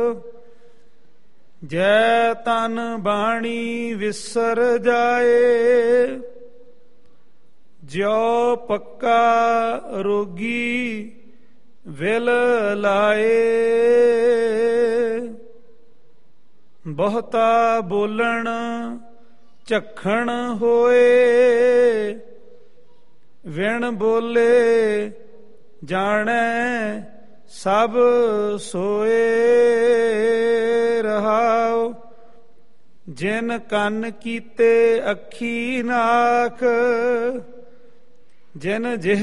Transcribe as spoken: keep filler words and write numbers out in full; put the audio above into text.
ਜੈ ਤਨ ਬਾਣੀ ਵਿਸਰ ਜਾਏ, ਜਿਉ ਪੱਕਾ ਰੋਗੀ ਵਿਲ ਲਾਏ। ਬਹੁਤਾ ਬੋਲਣ ਝੱਖਣ ਹੋਏ, ਵਿਣ ਬੋਲੇ ਜਾਣੈ ਸਭ ਸੋਏ। ਰਹਾਉ ਜਿਨ ਕੰਨ ਕੀਤੇ ਅੱਖੀ ਨਾਕ, ਜਿਨ ਜਿਹ